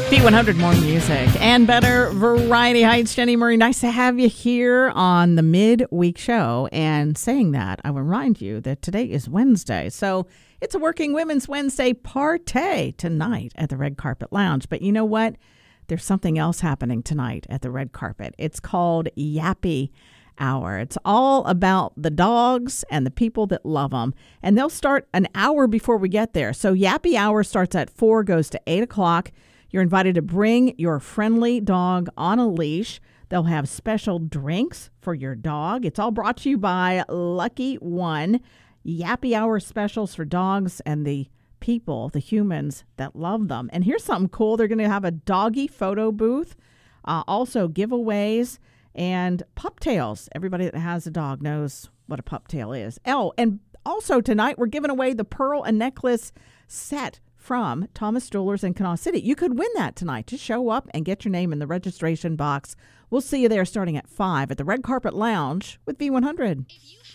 B100, more music and better variety. Hi, it's Jenny Murray. Nice to have you here on the midweek show. And saying that, I will remind you that today is Wednesday. So it's a Working Women's Wednesday party tonight at the Red Carpet Lounge. But you know what? There's something else happening tonight at the red carpet. It's called Yappy Hour. It's all about the dogs and the people that love them. And they'll start an hour before we get there. So Yappy Hour starts at 4, goes to 8 o'clock. You're invited to bring your friendly dog on a leash. They'll have special drinks for your dog. It's all brought to you by Lucky One. Yappy Hour specials for dogs and the people, the humans that love them. And here's something cool. They're going to have a doggy photo booth, also giveaways and pup tails. Everybody that has a dog knows what a pup tail is. Oh, and also tonight we're giving away the pearl and necklace set from Thomas Jewelers in Kanawha City. You could win that tonight. Just show up and get your name in the registration box. We'll see you there starting at 5 at the Red Carpet Lounge with V100.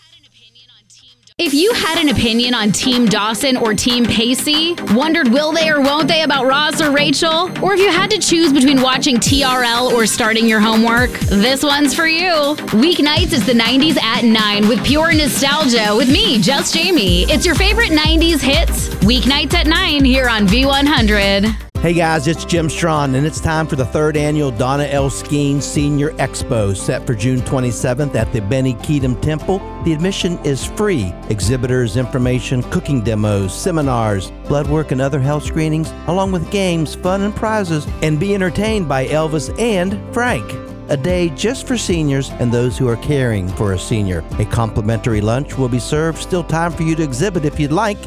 If you had an opinion on Team Dawson or Team Pacey, wondered will they or won't they about Ross or Rachel, or if you had to choose between watching TRL or starting your homework, this one's for you. Weeknights is the 90s at 9 with pure nostalgia with me, Just Jamie. It's your favorite 90s hits. Weeknights at 9 here on V100. Hey guys, it's Jim Strawn, and it's time for the 3rd annual Donna L. Skeen Senior Expo, set for June 27th at the Benny Keatum Temple. The admission is free. Exhibitors, information, cooking demos, seminars, blood work, and other health screenings, along with games, fun, and prizes, and be entertained by Elvis and Frank. A day just for seniors and those who are caring for a senior. A complimentary lunch will be served. Still time for you to exhibit if you'd like.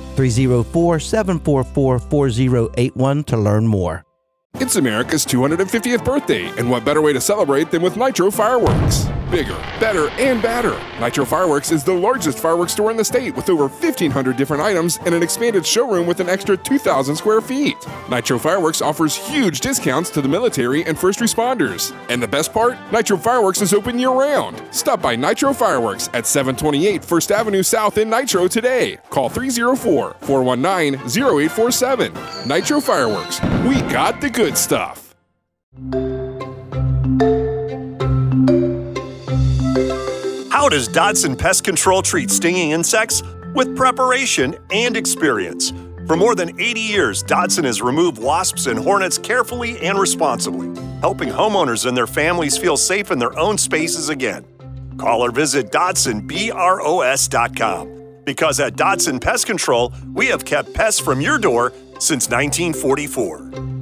304-744-4081 to learn more. It's America's 250th birthday, and what better way to celebrate than with Nitro Fireworks? Bigger, better, and badder. Nitro Fireworks is the largest fireworks store in the state with over 1,500 different items and an expanded showroom with an extra 2,000 square feet. Nitro Fireworks offers huge discounts to the military and first responders. And the best part? Nitro Fireworks is open year-round. Stop by Nitro Fireworks at 728 First Avenue South in Nitro today. Call 304-419-0847. Nitro Fireworks. We got the good stuff. How does Dodson Pest Control treat stinging insects? With preparation and experience. For more than 80 years, Dodson has removed wasps and hornets carefully and responsibly, helping homeowners and their families feel safe in their own spaces again. Call or visit DodsonBROS.com. Because at Dodson Pest Control, we have kept pests from your door since 1944.